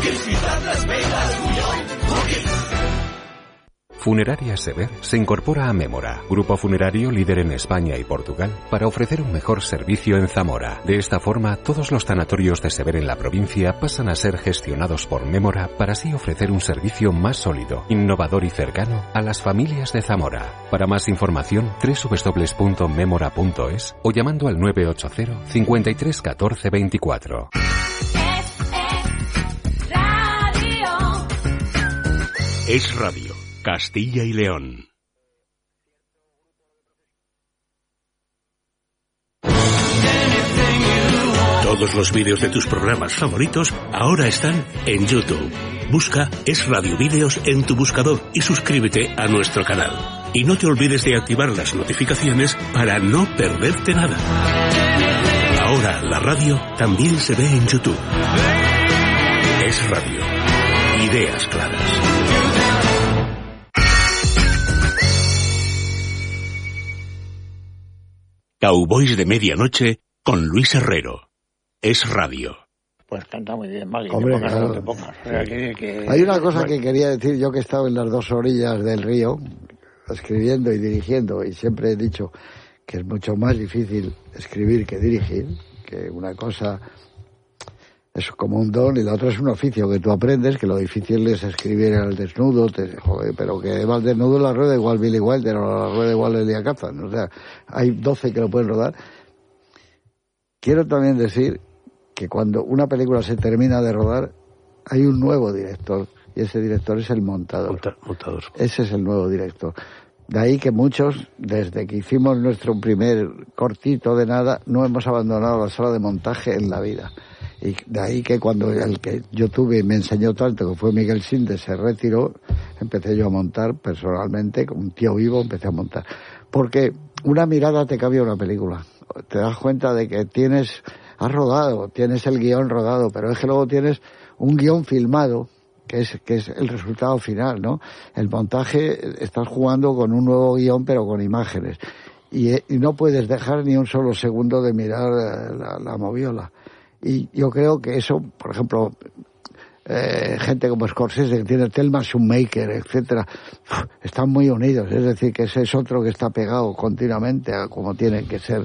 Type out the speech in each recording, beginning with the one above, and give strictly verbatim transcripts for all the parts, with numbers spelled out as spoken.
Ciudad Las Vegas, Unión, Funeraria Sever se incorpora a Mémora, grupo funerario líder en España y Portugal, para ofrecer un mejor servicio en Zamora. De esta forma, todos los tanatorios de Sever en la provincia pasan a ser gestionados por Mémora para así ofrecer un servicio más sólido, innovador y cercano a las familias de Zamora. Para más información, doble u doble u doble u punto memora punto es o llamando al nueve ocho cero, cincuenta y tres, catorce, veinticuatro. Es Radio, Castilla y León. Todos los vídeos de tus programas favoritos ahora están en YouTube. Busca Es Radio Vídeos en tu buscador y suscríbete a nuestro canal. Y no te olvides de activar las notificaciones para no perderte nada. Ahora la radio también se ve en YouTube. Es Radio. Ideas claras. Cowboys de Medianoche con Luis Herrero. Es Radio. Pues canta muy bien, Maggie. Hombre, te pongas claro. o no te pongas. O sea, que, que... Hay una cosa que quería decir yo, que he estado en las dos orillas del río, escribiendo y dirigiendo, y siempre he dicho que es mucho más difícil escribir que dirigir, que una cosa es como un don y la otra es un oficio que tú aprendes, que lo difícil es escribir al desnudo, te, joder, pero que va al desnudo la rueda igual Billy Wilder o la rueda igual Elia Kazan. O sea, hay doce que lo pueden rodar. Quiero también decir que cuando una película se termina de rodar, hay un nuevo director, y ese director es el montador. Monta, montador. Ese es el nuevo director. De ahí que muchos, desde que hicimos nuestro primer cortito de nada, no hemos abandonado la sala de montaje en la vida. Y de ahí que cuando el que yo tuve y me enseñó tanto, que fue Miguel Sinde, se retiró, empecé yo a montar personalmente, como un tío vivo empecé a montar. Porque una mirada te cambia una película. Te das cuenta de que tienes, has rodado, tienes el guión rodado, pero es que luego tienes un guión filmado, que es, que es el resultado final, ¿no? El montaje, estás jugando con un nuevo guión, pero con imágenes. Y, y no puedes dejar ni un solo segundo de mirar la, la moviola. Y yo creo que eso, por ejemplo, eh, gente como Scorsese, que tiene Thelma Shoemaker, etcétera, están muy unidos. Es decir, que ese es otro que está pegado continuamente a como tiene que ser.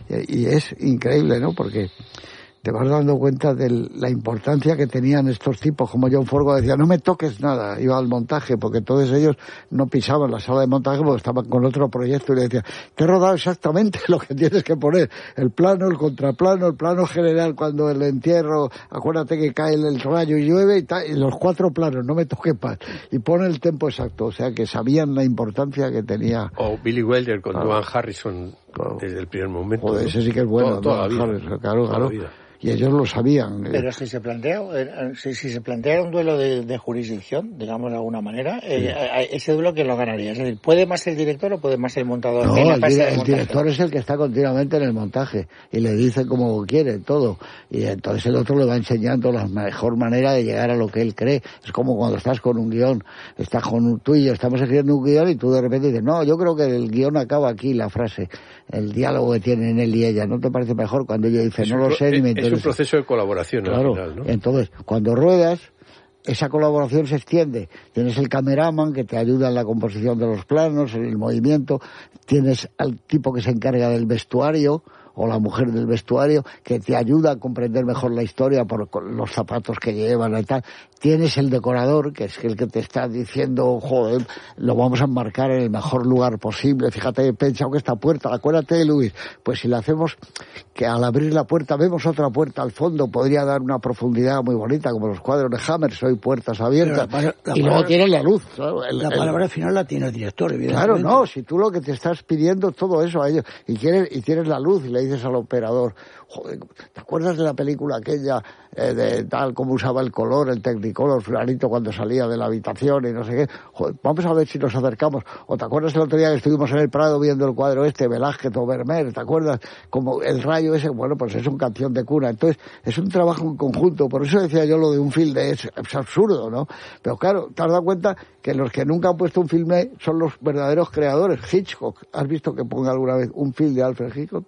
Y es increíble, ¿no? Porque te vas dando cuenta de la importancia que tenían estos tipos, como John Forgo decía, no me toques nada, iba al montaje, porque todos ellos no pisaban la sala de montaje porque estaban con otro proyecto y le decía, te he rodado exactamente lo que tienes que poner, el plano, el contraplano, el plano general cuando el entierro, acuérdate que cae el rayo y llueve y, tal, y los cuatro planos, no me toques más, y pone el tempo exacto, o sea que sabían la importancia que tenía. O Billy Wilder con claro. Duane Harrison claro. desde el primer momento. Joder, ese sí que es bueno. Toda, toda la vida. Harrison, claro, toda claro. la vida. Y ellos lo sabían. Pero si se plantea, si, si se plantea un duelo de, de jurisdicción, digamos de alguna manera, sí. eh, ese duelo ¿quién lo ganaría? Es decir, ¿puede más el director o puede más el montador? No, el, el, el director es el que está continuamente en el montaje y le dice como quiere todo. Y entonces el otro le va enseñando la mejor manera de llegar a lo que él cree. Es como cuando estás con un guión, estás con un, tú y yo estamos escribiendo un guión y tú de repente dices, no, yo creo que el guión acaba aquí, la frase, el diálogo que tienen él y ella. ¿No te parece mejor cuando ella dice, no lo sé ni me interesa? Es un proceso de colaboración. Claro, al final, ¿no? Entonces, cuando ruedas, esa colaboración se extiende. Tienes el cameraman que te ayuda en la composición de los planos, en el movimiento. Tienes al tipo que se encarga del vestuario, o la mujer del vestuario, que te ayuda a comprender mejor la historia por los zapatos que llevan y tal. Tienes el decorador, que es el que te está diciendo, joder, lo vamos a enmarcar en el mejor lugar posible. Fíjate, he pensado que esta puerta, acuérdate, Luis, pues si la hacemos, que al abrir la puerta vemos otra puerta al fondo, podría dar una profundidad muy bonita, como los cuadros de Hammer, soy puertas abiertas. La, la, y la luego palabra, tienes la luz. ¿Claro? El, la palabra el, final la tiene el director, evidentemente. Claro, no, si tú lo que te estás pidiendo es todo eso a ellos, y quieres, y tienes la luz, y le dices al operador, joder, ¿te acuerdas de la película aquella eh, de tal como usaba el color, el Technicolor, fulanito cuando salía de la habitación y no sé qué? Joder, vamos a ver si nos acercamos. ¿O te acuerdas el otro día que estuvimos en el Prado viendo el cuadro este, Velázquez o Vermeer? ¿Te acuerdas? Como el rayo ese, bueno, pues es una canción de cuna. Entonces, es un trabajo en conjunto. Por eso decía yo lo de un filme, es, es absurdo, ¿no? Pero claro, te has dado cuenta que los que nunca han puesto un filme son los verdaderos creadores. Hitchcock, ¿has visto que ponga alguna vez un film de Alfred Hitchcock dirigido?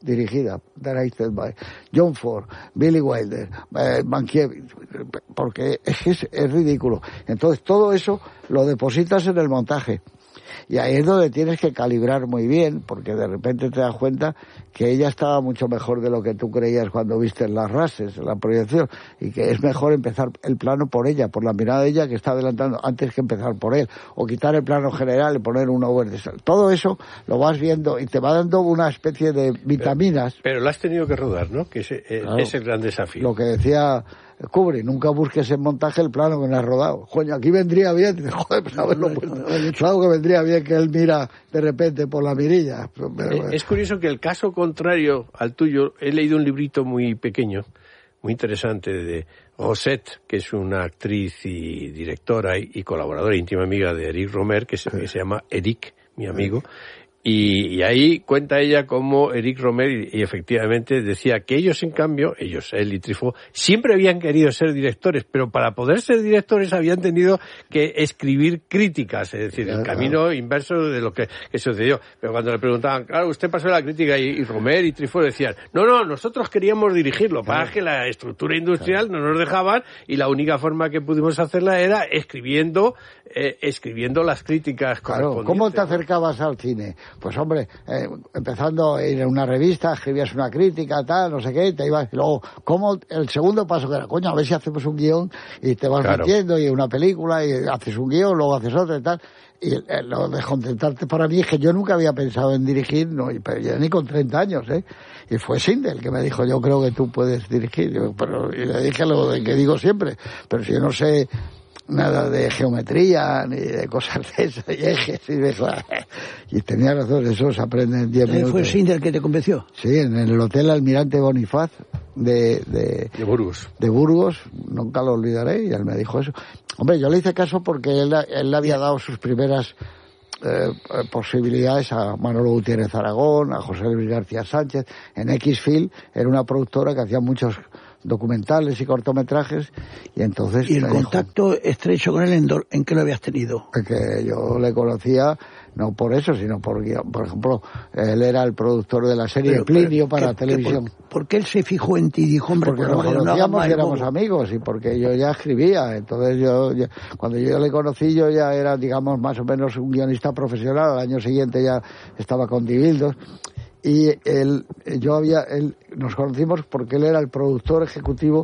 vida, directed by John Ford, Billy Wilder, eh, Mankiewicz, porque es, es ridículo. Entonces todo eso lo depositas en el montaje. Y ahí es donde tienes que calibrar muy bien, porque de repente te das cuenta que ella estaba mucho mejor de lo que tú creías cuando viste las rases, la proyección, y que es mejor empezar el plano por ella, por la mirada de ella que está adelantando, antes que empezar por él, o quitar el plano general y poner un over the top. Todo eso lo vas viendo y te va dando una especie de vitaminas. Pero, pero lo has tenido que rodar, ¿no? Que ese, claro, es el gran desafío. Lo que decía Kubrick, nunca busques en montaje el plano que no has rodado. Coño, aquí vendría bien. Joder, pues haberlo puesto. Claro que vendría bien que él mira de repente por la mirilla. Pero, es curioso que el caso contrario al tuyo, he leído un librito muy pequeño, muy interesante, de Rosette, que es una actriz y directora y, y colaboradora íntima amiga de Eric Romer, que se, sí. que se llama Eric, mi amigo. Y, y ahí cuenta ella cómo Eric Romer, y, y efectivamente decía que ellos, en cambio, ellos, él y Truffaut, siempre habían querido ser directores, pero para poder ser directores habían tenido que escribir críticas, es decir, el camino inverso de lo que, que sucedió. Pero cuando le preguntaban, claro, usted pasó la crítica, y, y Romer y Truffaut decían, no, no, nosotros queríamos dirigirlo, para que la estructura industrial no nos dejaban, y la única forma que pudimos hacerla era escribiendo, eh, escribiendo las críticas correspondientes. Claro, ¿cómo te acercabas al cine? Pues hombre, eh, empezando en una revista, escribías una crítica, tal, no sé qué, te ibas, y luego, ¿cómo el segundo paso que era? Coño, a ver si hacemos un guión, y te vas claro. metiendo, y una película, y haces un guión, luego haces otro y tal, y eh, lo de contentarte para mí es que yo nunca había pensado en dirigir, no, pero yo ni con treinta años, ¿eh? Y fue Sindel que me dijo, yo creo que tú puedes dirigir, yo, pero, y le dije lo de que digo siempre, pero si yo no sé nada de geometría, ni de cosas de esas, y ejes, y de... Y tenía razón, eso se aprende en diez minutos. ¿Fue Sindel que te convenció? Sí, en el Hotel Almirante Bonifaz de... De, de Burgos. De Burgos, nunca lo olvidaré, y él me dijo eso. Hombre, yo le hice caso porque él, él le había dado sus primeras eh, posibilidades a Manolo Gutiérrez Aragón, a José Luis García Sánchez. En X-Film era una productora que hacía muchos documentales y cortometrajes, y entonces... ¿Y el contacto dijo, estrecho con él en, do, en qué lo habías tenido? Que yo le conocía, no por eso, sino por, por ejemplo, él era el productor de la serie pero, Plinio pero, para ¿qué, televisión. ¿Qué, por, ¿Por qué él se fijó en ti y dijo, hombre, porque pues nos no, conocíamos no y éramos amigos, y porque yo ya escribía, entonces yo, yo, cuando yo le conocí, yo ya era, digamos, más o menos un guionista profesional, al año siguiente ya estaba con Dibildos. Y él, yo había, él, nos conocimos porque él era el productor ejecutivo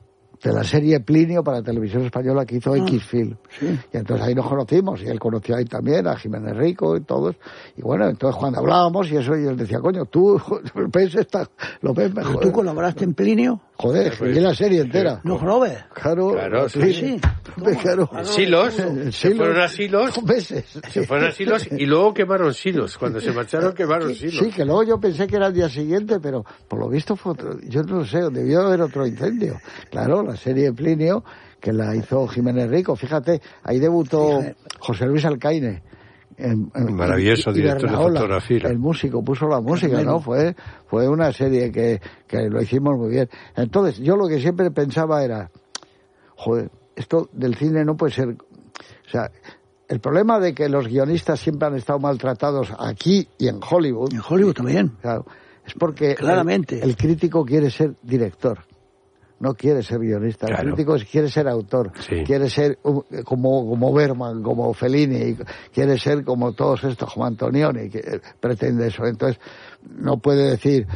de la serie Plinio para Televisión Española que hizo ah, X-Film. Sí. Y entonces ahí nos conocimos, y él conoció ahí también a Jiménez Rico y todos. Y bueno, entonces cuando hablábamos y eso, y él decía, coño, tú ves esta, lo ves mejor. ¿Tú colaboraste en Plinio? Joder, escribí la serie entera. No, Robert. Claro, claro, sí. sí. Claro. Silos, se Silos, fueron a Silos, dos meses. se fueron a Silos y luego quemaron Silos. Cuando se marcharon quemaron Silos. Sí, que luego yo pensé que era el día siguiente, pero por lo visto fue otro, yo no sé, debió haber otro incendio. Claro, la serie Plinio, que la hizo Jiménez Rico, fíjate, ahí debutó José Luis Alcaine. En, en, maravilloso y, director y Bernaola, de fotografía. El músico puso la música, ¿no? Fue fue una serie que, que lo hicimos muy bien. Entonces, yo lo que siempre pensaba era, joder, esto del cine no puede ser... O sea, el problema de que los guionistas siempre han estado maltratados aquí y en Hollywood... En Hollywood también. Claro, es porque claramente el, el crítico quiere ser director. No quiere ser guionista, el claro. crítico quiere ser autor, sí. quiere ser uh, como, como Berman, como Fellini, quiere ser como todos estos, como Antonioni, que eh, pretende eso. Entonces, no puede decir,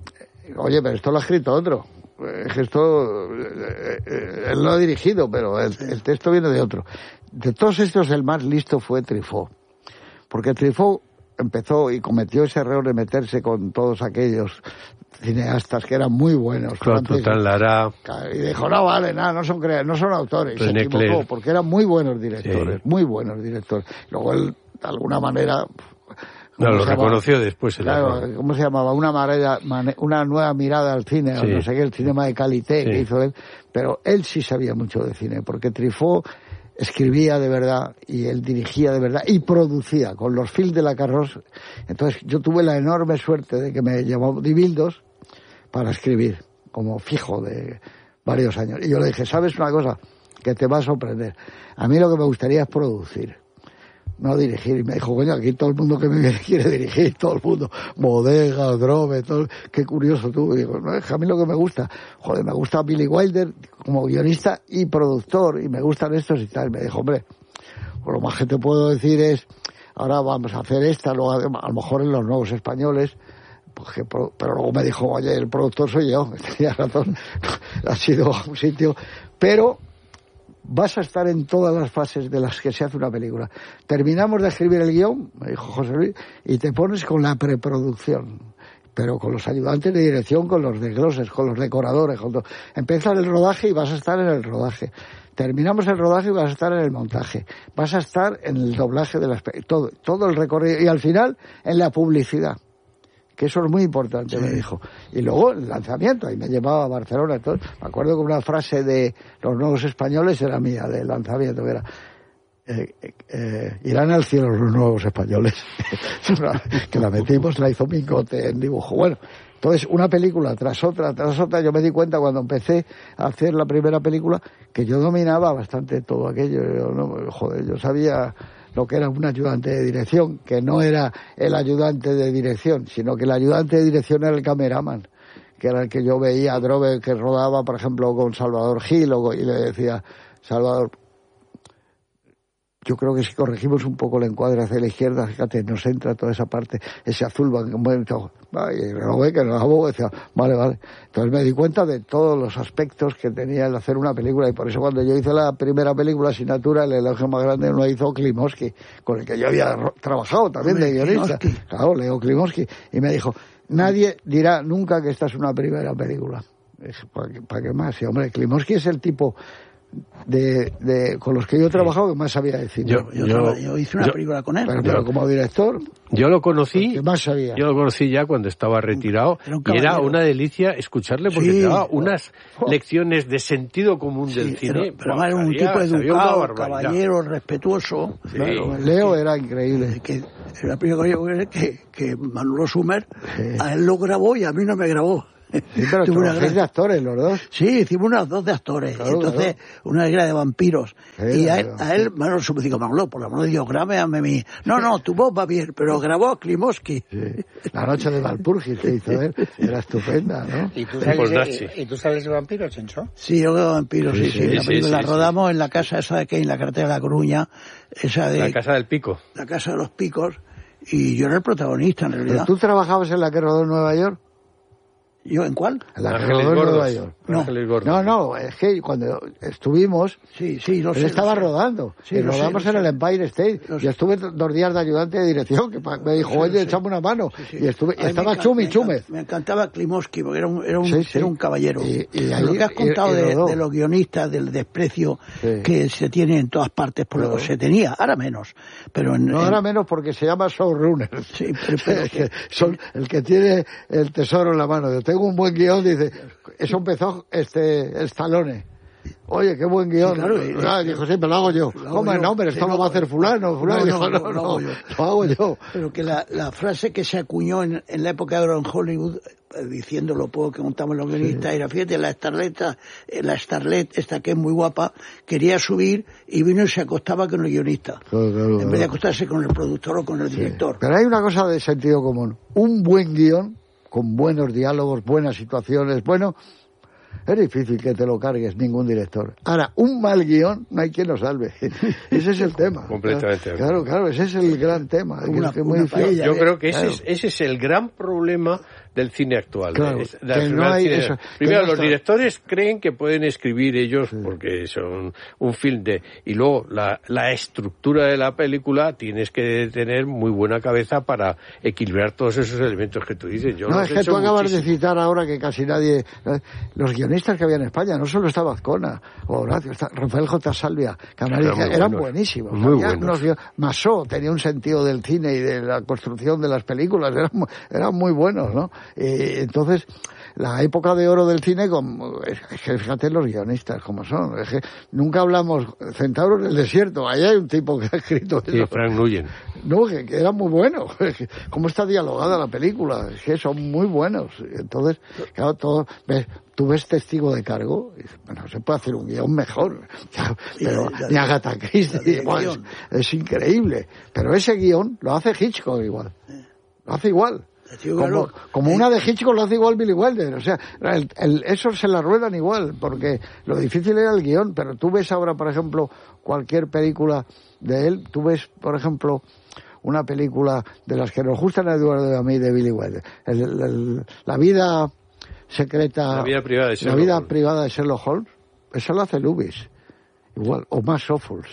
oye, pero esto lo ha escrito otro, es que esto, eh, eh, él lo ha dirigido, pero el, el texto viene de otro. De todos estos, el más listo fue Truffaut, porque Truffaut empezó y cometió ese error de meterse con todos aquellos cineastas que eran muy buenos. Claude Lara. Y dijo, no vale, nada, no son crea no son autores. Y se equivocó, Claire. Porque eran muy buenos directores, sí. muy buenos directores. Luego él, de alguna manera... No, lo reconoció después. El claro, error. ¿Cómo se llamaba? Una, manera, una nueva mirada al cine, sí. no sé qué, el cinema de Calité sí. que hizo él. Pero él sí sabía mucho de cine, porque Truffaut escribía de verdad y él dirigía de verdad y producía con los fils de la Carrosse. Entonces yo tuve la enorme suerte de que me llamó Dibildos para escribir como fijo de varios años. Y yo le dije, ¿sabes una cosa? Que te va a sorprender. A mí lo que me gustaría es producir. no dirigir. Y me dijo, coño, aquí todo el mundo que me viene quiere dirigir, todo el mundo, Bodega, Drove, todo, qué curioso tú. Y digo, no, es que a mí lo que me gusta, joder, me gusta Billy Wilder como guionista y productor, y me gustan estos y tal. Y me dijo, hombre, pues lo más que te puedo decir es, ahora vamos a hacer esta, luego a lo mejor en Los Nuevos Españoles, pues que, pero luego me dijo, oye, el productor soy yo, tenía razón, ha sido a un sitio, pero vas a estar en todas las fases de las que se hace una película. Terminamos de escribir el guión, me dijo José Luis, y te pones con la preproducción, pero con los ayudantes de dirección, con los desgloses, con los decoradores, con todo. Empieza el rodaje y vas a estar en el rodaje. Terminamos el rodaje y vas a estar en el montaje. Vas a estar en el doblaje de las todo, todo el recorrido. Y al final, en la publicidad. Que eso es muy importante, sí. Me dijo. Y luego el lanzamiento, ahí me llevaba a Barcelona. Entonces, me acuerdo que una frase de Los Nuevos Españoles era mía, del lanzamiento, que era eh, eh, irán al cielo los nuevos españoles. Que la metimos, la hizo Mingote en dibujo. Bueno, entonces una película tras otra, tras otra, yo me di cuenta cuando empecé a hacer la primera película que yo dominaba bastante todo aquello. Yo, no, joder, yo sabía lo que era un ayudante de dirección, que no era el ayudante de dirección, sino que el ayudante de dirección era el cameraman, que era el que yo veía a Drove que rodaba, por ejemplo, con Salvador Gil, y le decía, Salvador, yo creo que si corregimos un poco el encuadre hacia la izquierda, fíjate, nos entra toda esa parte, ese azul, y lo ve que no la bobo, decía, vale, vale. Entonces me di cuenta de todos los aspectos que tenía el hacer una película, y por eso cuando yo hice la primera película, Asignatura, el elogio más grande lo hizo Klimovsky, con el que yo había trabajado también de guionista. Claro, Leo Klimovsky. Y me dijo, nadie dirá nunca que esta es una primera película. ¿Para qué, para qué más? Y hombre, Klimovsky es el tipo de, de con los que yo he trabajado que más sabía decir. Yo, yo, yo, yo hice una yo, película con él. Pero, pero como director, yo lo conocí. ¿Qué más sabía? Yo lo conocí ya cuando estaba retirado era y era una delicia escucharle porque sí, te daba unas oh, lecciones de sentido común sí, del cine. Pero además era un tipo educado, caballero, respetuoso. Sí. Claro, Leo era increíble. Que la primera cosa que, que Manolo Sumer sí. a él lo grabó y a mí no me grabó. Sí, pero trabajáis de actores los dos. Sí, hicimos unas dos de actores. Claro, entonces, claro. Una era de vampiros. Sí, y a él, a él Manolo Sumer, digo, Manolo, por la mano de Dios, grábame a mí. No, no, tu voz va bien, pero grabó a Klimovsky. Sí. La noche de Valpurgis que hizo él, era estupenda, ¿no? ¿Y tú sales, de, y, ¿y tú sales de vampiros, Chencho? Sí, yo de vampiros, sí, sí. sí, sí la película sí, la rodamos sí. en la casa esa de que en la carretera de La Coruña, esa de... La Casa del Pico. La Casa de los Picos, y yo era el protagonista, en realidad. ¿Pero tú trabajabas en la que rodó en Nueva York? ¿Yo en cuál? En la Ángeles Gordos. Nueva York. No. no, no, es que cuando estuvimos, sí, sí, lo él sé, estaba lo rodando. Sí, y lo rodamos sé, en lo el Empire State. Yo estuve dos días de ayudante de dirección, que me dijo, oye, echame una mano. Sí, sí. Y estuve, y estaba Chumi Chúmez. Me encantaba Klimovsky, porque era un, era un, sí, sí. Era un caballero. Y, y ahí, lo que has contado y, y de, de los guionistas, del desprecio sí. que se tiene en todas partes, por lo que se tenía, ahora menos. Pero en, no, en... ahora menos porque se llama showrunner. Sí, pero, pero que... Son el que tiene el tesoro en la mano. Yo tengo un buen guión, dice, eso empezó este Stallone. Oye, qué buen guión. Sí, claro, y, ah, dijo, sí, pero lo hago yo. Hombre, no, pero esto sí, lo va a hacer fulano, fulano. No, dijo, no, no, no, no, no, lo hago yo. Pero que la, la frase que se acuñó en, en la época de oro en Hollywood, diciendo lo poco que contamos los guionistas, sí. era, fíjate, la Starlet, la Starlet, esta que es muy guapa, quería subir y vino y se acostaba con el guionista. Claro, claro, en vez de acostarse con el productor o con el sí. director. Pero hay una cosa de sentido común. Un buen guión, con buenos diálogos, buenas situaciones, bueno... Es difícil que te lo cargues ningún director. Ahora, un mal guión, no hay quien lo salve. Ese es el tema. Completamente. Claro, claro, ese es el gran tema. Una, que es muy paella, Yo creo que claro. ese, es, ese es el gran problema del cine actual. Claro, es, que no hay cine. Eso, Primero, no los está... directores creen que pueden escribir ellos sí. porque son un film de... Y luego, la, la estructura de la película tienes que tener muy buena cabeza para equilibrar todos esos elementos que tú dices. Yo no, los es que tú acabas muchísimo. de citar ahora que casi nadie... Los guionistas que había en España, no solo estaba Azcona, o Horacio, Rafael J. Salvia, que eran, eran buenos, buenísimos. Muy buenos. Unos, Masó tenía un sentido del cine y de la construcción de las películas, eran, eran muy buenos, ¿no? Y entonces, la época de oro del cine, como, es que fíjate los guionistas como son. Es que nunca hablamos Centauro en el desierto. Ahí hay un tipo que ha escrito eso. Sí, Frank Nguyen. No, que, que era muy bueno. Cómo está dialogada la película. Es que son muy buenos. Entonces, claro, todo... ¿ves? Tú ves Testigo de Cargo, y dices, bueno, se puede hacer un guión mejor, pero ni Agatha Christie, igual, es, es increíble. Pero ese guión lo hace Hitchcock igual, lo hace igual. Como, como una de Hitchcock lo hace igual Billy Wilder, o sea, el, el, esos se la ruedan igual, porque lo difícil era el guión, pero tú ves ahora, por ejemplo, cualquier película de él, tú ves, por ejemplo, una película de las que nos gustan a Eduardo y a mí de Billy Wilder, el, el, el, la vida... secreta, la vida privada de Sherlock, la vida Holmes. privada de Sherlock Holmes, esa la hace Lubis, igual, o más Ophuls,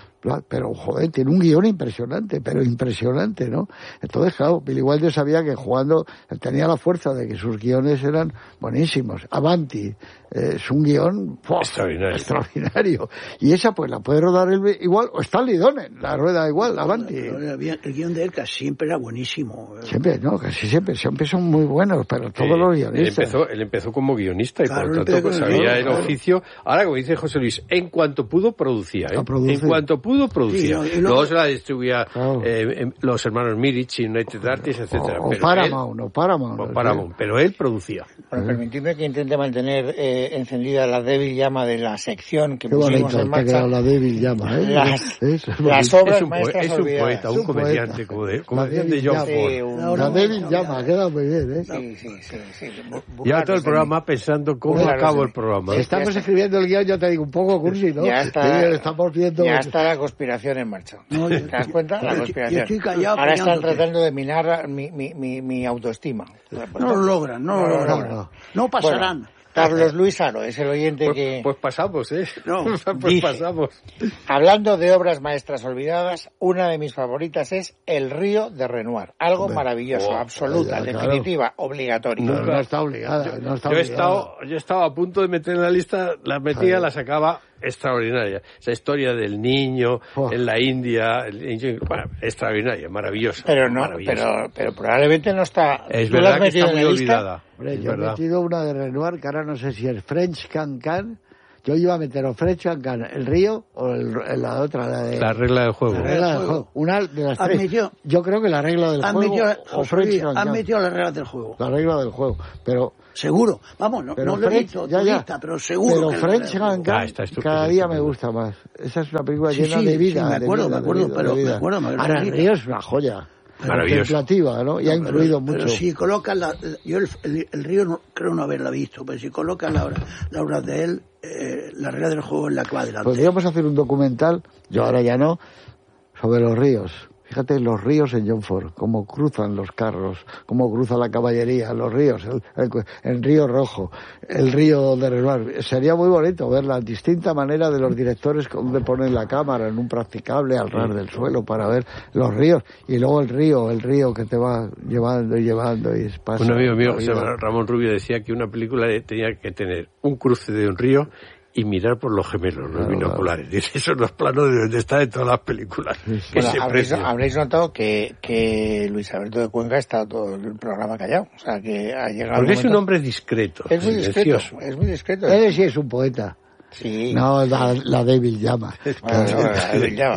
pero joder, tiene un guión impresionante, pero impresionante, ¿no? Entonces, claro, Billy Wilder sabía que jugando, tenía la fuerza de que sus guiones eran buenísimos. Avanti, eh, es un guión ¡oh! extraordinario. extraordinario. Y esa pues la puede rodar él igual, o Stanley Donen, la rueda igual, Avanti. El guión de él casi siempre era buenísimo. Siempre, no, casi siempre, siempre son muy buenos, pero todos eh, los guionistas. guionistas. Él empezó, él empezó como guionista y claro, por lo tanto pues, sabía el claro. oficio. Ahora, como dice José Luis, en cuanto pudo, producía. ¿eh? En cuanto pudo, producía. Sí, no, luego no, se la distribuía claro. eh, los hermanos Mirich, United Artists, etcétera. O, o pero Paramount, él, o Paramount. o Paramount, pero él producía. Bueno, permitidme que intente mantener eh, encendida la débil llama de la sección que Qué pusimos bonito, en te marcha. quedado la débil llama, ¿eh? Las, es, es las bonito. obras Es un, maestras es un olvidadas. poeta, un Es un comediante, poeta. como, de, como La decían de débil John llama. Ford. Sí, un- La débil llama, queda muy bien, ¿eh? Sí, sí, sí, sí. Bu- Lleva buscar todo el desde programa pensando cómo Claro, acabo sí. el programa. Si estamos escribiendo el guión, yo te digo, un poco cursi, ¿no? Ya está, Sí, estamos viendo... ya está la conspiración en marcha. No, ¿Te yo- das cuenta? La yo- conspiración. yo estoy callado Ahora están apoyándote. tratando de minar mi, mi, mi, mi autoestima. No lo logran, no, No lo lo logran. logran. No pasarán. Bueno, Carlos Luis Aro es el oyente Pues, que... pues pasamos, ¿eh? No, pues dice. pasamos. Hablando de obras maestras olvidadas, una de mis favoritas es El río de Renoir. Algo Hombre. maravilloso, Oh, absoluta, ya, claro. definitiva, obligatoria. No, no está obligada, no está Yo he, obligada. estado, yo he estado a punto de meter en la lista, la metía, Claro. la sacaba extraordinaria. Esa historia del niño Oh. en la India, el niño, bueno, extraordinaria, maravillosa. Pero no, maravillosa. pero, pero probablemente no está... Es ¿Tú la verdad has que metido está en muy la lista? olvidada. Hombre, es yo he verdad. metido una de Renoir, que ahora no sé si es French Cancan. Yo iba a meter o French Cancan, el río, o el, la otra, la de... La regla del juego. la regla del juego. Una de las Han tres. metido- Yo creo que la regla del Han juego metido, o José French Luis, Cancan. han metido las reglas del juego. La regla del juego. Pero... Seguro. Vamos, no, Pero no lo he French- visto ya, tu ya. lista, pero seguro Pero que la French regla del juego. Cancan Ah, está estupendo, cada está día me estupendo. gusta más. Esa es una película Sí, llena sí, de vida. sí, me de acuerdo, vida, me acuerdo, de vida, pero de vida. me acuerdo, me acuerdo. Ahora, el río es una joya. Maravilloso. Contemplativa, ¿no? Y ha influido pero, mucho. Pero si colocas la, yo el, el, el río no, creo no haberla visto, pero si colocas la, obra- la obra de él, eh, la regla del juego es la que va adelante. Podríamos hacer un documental, yo ahora ya no, sobre los ríos. Fíjate los ríos en John Ford, cómo cruzan los carros, cómo cruza la caballería, los ríos, el, el, el río Rojo, el río de Renoir. Sería muy bonito ver la distinta manera de los directores donde ponen la cámara en un practicable al ras del suelo para ver los ríos. Y luego el río, el río que te va llevando y llevando y pasa. Un amigo mío, la José vida. Ramón Rubio, decía que una película tenía que tener un cruce de un río y mirar por los gemelos, los Claro, binoculares. Dice, esos los planos deben de estar en todas las películas. Que Bueno, se habréis, precien. habréis notado que, que Luis Alberto de Cuenca está todo el programa callado. O sea, que ha llegado Porque el es un momento- hombre discreto, Es muy discreto, silencioso. es muy discreto. Él sí es un poeta. Sí. No, la, la David llama. Bueno, no, David llama.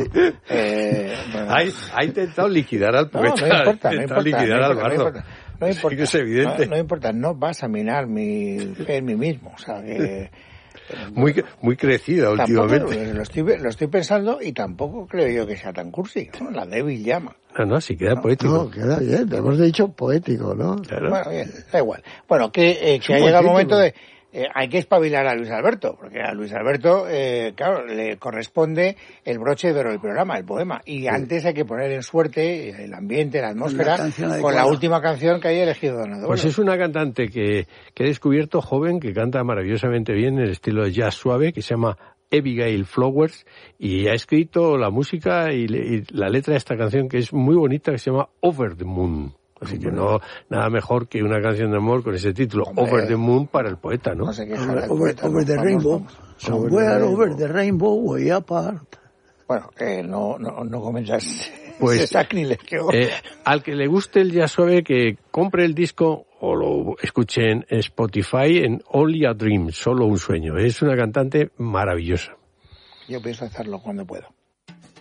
Eh, bueno. Ha, ha intentado liquidar al No, poeta. no importa, ha no intentado importa, liquidar no al importa, no bardo. importa, no importa. Sí que es evidente. No, no importa, no vas a minar mi fe en mí mismo. O sea, que... Muy, muy crecida Tampoco, últimamente. lo estoy, lo estoy pensando y tampoco creo yo que sea tan cursi, ¿no? La débil llama. No, no, sí queda poético. No, queda bien, te hemos dicho poético, ¿no? Claro. Bueno, bien, da igual. Bueno, que, eh, que un ha buen llegado el título. momento de... eh, hay que espabilar a Luis Alberto, porque a Luis Alberto, eh, claro, le corresponde el broche de oro del programa, el poema. Y antes hay que poner en suerte el ambiente, la atmósfera, La canción con adecuada. la última canción que haya elegido Don Eduardo. Pues es una cantante que, que he descubierto joven, que canta maravillosamente bien en el estilo de jazz suave, que se llama Abigail Flowers, y ha escrito la música y, le- y la letra de esta canción, que es muy bonita, que se llama Over the Moon. Así que no, nada mejor que una canción de amor con ese título, Hombre. Over the Moon, para el poeta, ¿no? No sé qué Over, jala el over- poeta, over ¿no? the Vamos, rainbow, vamos. somewhere over the rainbow, way apart. Bueno, que no, no, no comentas Pues, ese sacrilegio. Eh, al que le guste el jazz suave, que compre el disco o lo escuchen en Spotify en Only a Dream, solo un sueño. Es una cantante maravillosa. Yo pienso hacerlo cuando puedo.